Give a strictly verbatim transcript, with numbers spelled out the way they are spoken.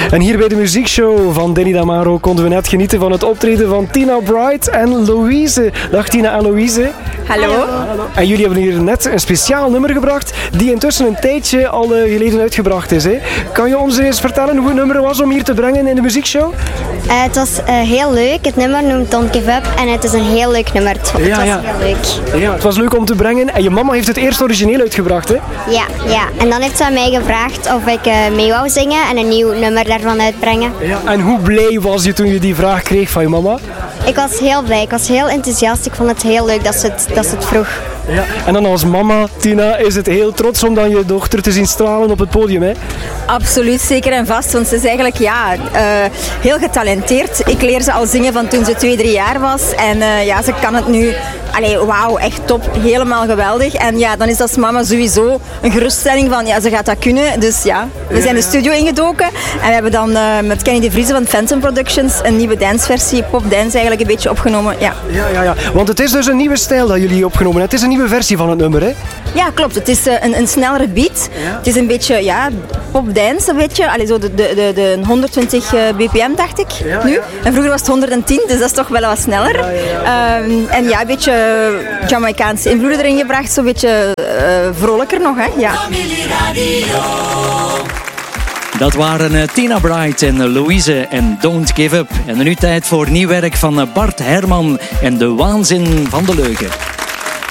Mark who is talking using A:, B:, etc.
A: En hier bij de muziekshow van Danny Damaro konden we net genieten van het optreden van Tina Bright en Louise. Dag Tina en Louise.
B: Hallo. Hallo.
A: En jullie hebben hier net een speciaal nummer gebracht die intussen een tijdje al uh, geleden uitgebracht is. Hè? Kan je ons eens vertellen hoe het nummer was om hier te brengen in de muziekshow?
B: Uh, het was uh, heel leuk. Het nummer noemt Don't Give Up en het is een heel leuk nummer. Het, het
A: ja,
B: was
A: ja.
B: heel leuk.
A: Ja, het was leuk om te brengen en je mama heeft het eerst origineel uitgebracht, hè?
B: Ja, ja. En dan heeft ze aan mij gevraagd of ik uh, mee wou zingen en een nieuw nummer daarvan uitbrengen.
A: Ja. En hoe blij was je toen je die vraag kreeg van je mama?
B: Ik was heel blij. Ik was heel enthousiast. Ik vond het heel leuk dat ze het, dat ze het vroeg.
A: Ja. En dan als mama, Tina, is het heel trots om dan je dochter te zien stralen op het podium, hè?
C: Absoluut, zeker en vast. Want ze is eigenlijk ja, uh, heel getalenteerd. Ik leer ze al zingen van toen ze twee, drie jaar was. En uh, ja, ze kan het nu... Allee, wauw, echt top. Helemaal geweldig. En ja, dan is dat als mama sowieso een geruststelling van, ja, ze gaat dat kunnen. Dus ja, we zijn de studio ingedoken. En we hebben dan uh, met Kenny de Vrieze van Phantom Productions een nieuwe danceversie, popdance eigenlijk een beetje opgenomen. Ja.
A: Ja, ja, ja. Want het is dus een nieuwe stijl dat jullie opgenomen hebben. Het is een nieuwe versie van het nummer, hè?
C: Ja, klopt. Het is uh, een, een snellere beat. Ja. Het is een beetje, ja, popdance, een beetje. Allee, zo de, de, de, de honderdtwintig bpm, dacht ik, ja, nu. Ja. En vroeger was het honderdtien, dus dat is toch wel wat sneller. Ja, ja, ja. Um, en ja, een beetje Jamaicaanse invloeden erin gebracht, zo'n beetje uh, vrolijker nog, hè. Ja.
D: Dat waren uh, Tina Bright en uh, Louise en Don't Give Up. En nu tijd voor nieuw werk van uh, Bart Herman en de waanzin van de leugen.